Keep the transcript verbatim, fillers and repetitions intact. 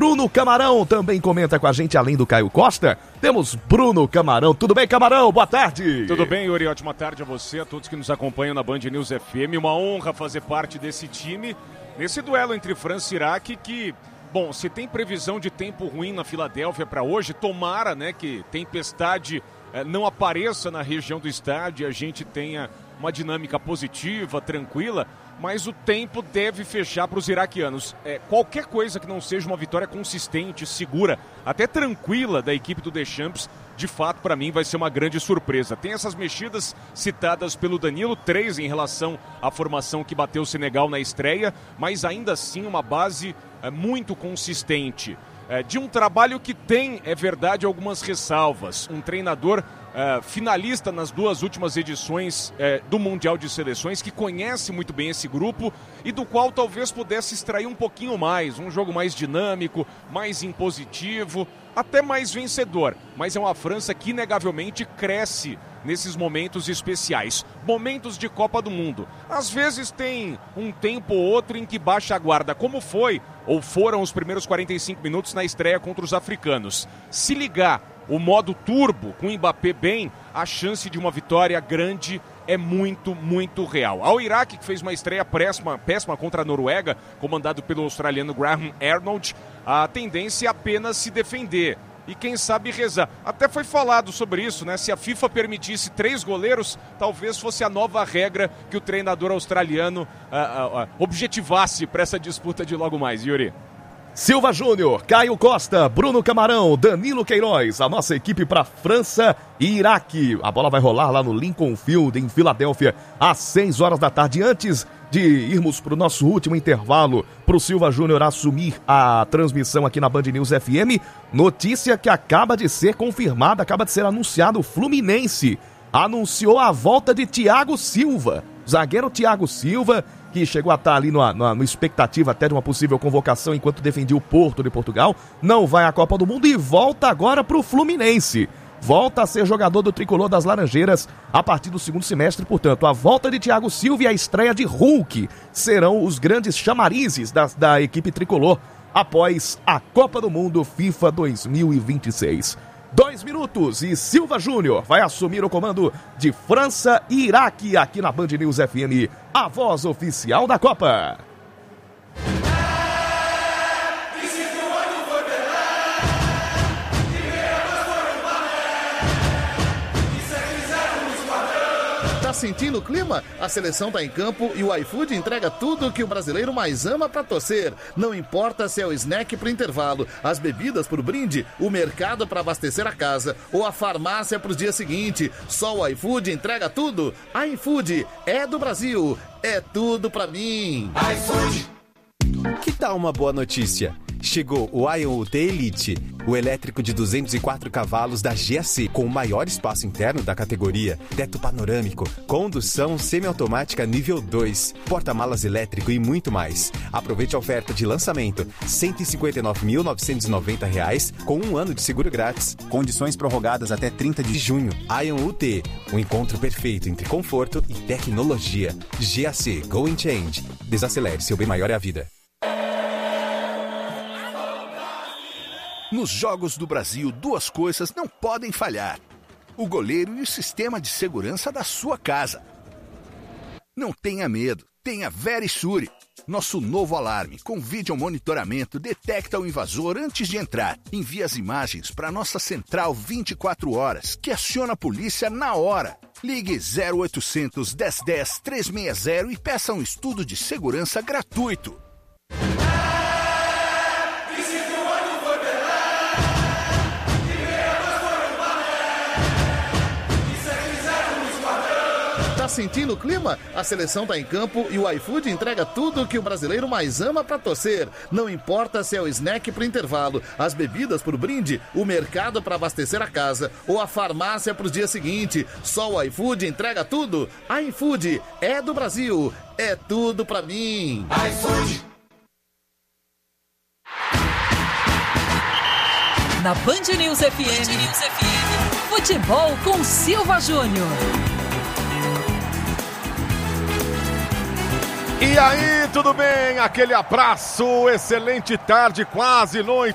Bruno Camarão também comenta com a gente, além do Caio Costa. Temos Bruno Camarão. Tudo bem, Camarão? Boa tarde. Tudo bem, Yuri. Ótima tarde a você, a todos que nos acompanham na Band News F M. Uma honra fazer parte desse time, nesse duelo entre França e Iraque, que, bom, se tem previsão de tempo ruim na Filadélfia para hoje, tomara, né, que tempestade eh, não apareça na região do estádio e a gente tenha uma dinâmica positiva, tranquila, mas o tempo deve fechar para os iraquianos. É, qualquer coisa que não seja uma vitória consistente, segura, até tranquila da equipe do Deschamps, de fato, para mim, vai ser uma grande surpresa. Tem essas mexidas citadas pelo Danilo, três em relação à formação que bateu o Senegal na estreia, mas ainda assim uma base é, muito consistente. É, de um trabalho que tem, é verdade, algumas ressalvas. Um treinador é, finalista nas duas últimas edições é, do Mundial de Seleções, que conhece muito bem esse grupo e do qual talvez pudesse extrair um pouquinho mais, um jogo mais dinâmico, mais impositivo, até mais vencedor. Mas é uma França que inegavelmente cresce nesses momentos especiais, momentos de Copa do Mundo. Às vezes tem um tempo ou outro em que baixa a guarda, como foi ou foram os primeiros quarenta e cinco minutos na estreia contra os africanos. Se ligar o modo turbo com o Mbappé bem, a chance de uma vitória grande é muito, muito real. Ao Iraque, que fez uma estreia péssima, péssima contra a Noruega, comandado pelo australiano Graham Arnold, a tendência é apenas se defender e quem sabe rezar. Até foi falado sobre isso, né? Se a FIFA permitisse três goleiros, talvez fosse a nova regra que o treinador australiano uh, uh, uh, objetivasse para essa disputa de logo mais, Yuri. Silva Júnior, Caio Costa, Bruno Camarão, Danilo Queiroz, a nossa equipe para França e Iraque. A bola vai rolar lá no Lincoln Field, em Filadélfia, às seis horas da tarde. Antes de irmos para o nosso último intervalo, para o Silva Júnior assumir a transmissão aqui na Band News F M, notícia que acaba de ser confirmada, acaba de ser anunciado. O Fluminense anunciou a volta de Thiago Silva, zagueiro Thiago Silva, que chegou a estar ali no, no, no expectativa até de uma possível convocação enquanto defendia o Porto de Portugal, não vai à Copa do Mundo e volta agora para o Fluminense. Volta a ser jogador do tricolor das Laranjeiras a partir do segundo semestre. Portanto, a volta de Thiago Silva e a estreia de Hulk serão os grandes chamarizes da, da equipe tricolor após a Copa do Mundo FIFA dois mil e vinte e seis. Dois minutos e Silva Júnior vai assumir o comando de França e Iraque aqui na Band News F M, a voz oficial da Copa. Tá sentindo o clima? A seleção tá em campo e o iFood entrega tudo que o brasileiro mais ama pra torcer. Não importa se é o snack pro intervalo, as bebidas pro brinde, o mercado pra abastecer a casa ou a farmácia pro dia seguinte. Só o iFood entrega tudo. iFood é do Brasil, é tudo pra mim. iFood. Que tal uma boa notícia? Chegou o Ion U T Elite, o elétrico de duzentos e quatro cavalos da G A C, com o maior espaço interno da categoria, teto panorâmico, condução semiautomática nível dois, porta-malas elétrico e muito mais. Aproveite a oferta de lançamento, cento e cinquenta e nove mil novecentos e noventa reais, com um ano de seguro grátis. Condições prorrogadas até trinta de junho. Ion U T, um encontro perfeito entre conforto e tecnologia. G A C, Go and Change. Desacelere, seu bem maior é a vida. Nos Jogos do Brasil, duas coisas não podem falhar: o goleiro e o sistema de segurança da sua casa. Não tenha medo, tenha Verisure. Nosso novo alarme com vídeo monitoramento detecta o invasor antes de entrar. Envia as imagens para nossa central vinte e quatro horas, que aciona a polícia na hora. Ligue zero oitocentos, dez dez, trezentos e sessenta e peça um estudo de segurança gratuito. Tá sentindo o clima? A seleção tá em campo e o iFood entrega tudo que o brasileiro mais ama pra torcer. Não importa se é o snack pro intervalo, as bebidas pro brinde, o mercado pra abastecer a casa ou a farmácia pro dia seguinte. Só o iFood entrega tudo. iFood é do Brasil, é tudo pra mim. iFood. Na Band News F M, Band News F M, futebol com Silva Júnior. E aí, tudo bem? Aquele abraço, excelente tarde, quase noite.